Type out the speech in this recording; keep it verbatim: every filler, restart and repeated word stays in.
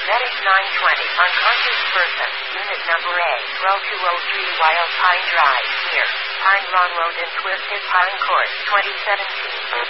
Medic nine twenty, unconscious person, unit number A, twelve two oh three Wild Pine Drive, near Pine Lawn Road in Twisted Pine Court, twenty seventeen.